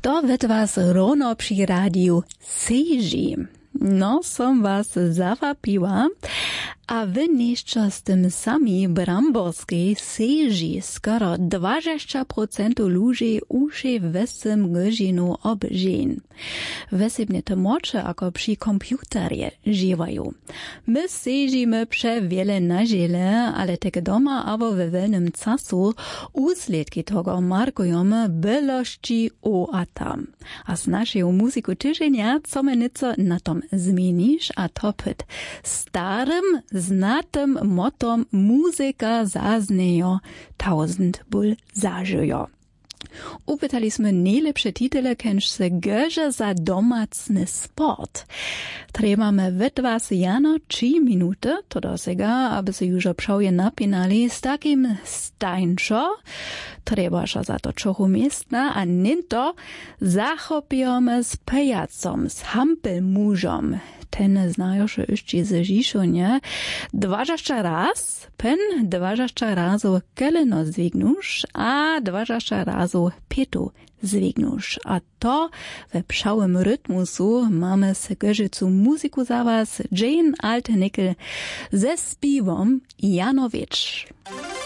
Kto ved was rono przy radiu seži? No, som was zawapiła, a wy nieszczo z tym sami bramborskiej seži skoro 20% ludzi uszy wesem godzinu obżyn. Wesebnie to mocze, ako przy komputerie żywają. My sežimy przewiele na ziele, ale tak doma albo we wolnym czasu usledki tego markujemy bylości o a tam. A z naszej muzyku tyżenia, co my nieco na tom zmienisz, a to pyt starym, znatym motom muzyka zaznejo, 1000 ból zażyjo. Upytaliśmy najlepsze titule, kęż se gerze za domacny sport. Trebamy wytwas jano 3 minuty, to dosega, aby se już obszałje napinali z takim stańczo. Trebaša za to čohu miestna, a ninto zachopijome z pejacom, z hampelmužom. Ten znajoš ešte ze Žišonje. 20 raz, pen 20 razov keleno zvignuš, a 20 razov petu zvignuš. A to we pšałym rytmusu mamy se gerzycu muzyku za was, Jane Altenickel ze spivom Janowicz.